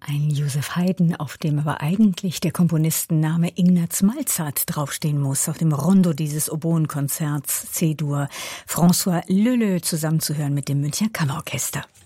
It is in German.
Ein Joseph Haydn, auf dem aber eigentlich der Komponistenname Ignaz Malzahn draufstehen muss, auf dem Rondo dieses Oboenkonzerts C-Dur. François Leleux zusammenzuhören mit dem Münchner Kammerorchester.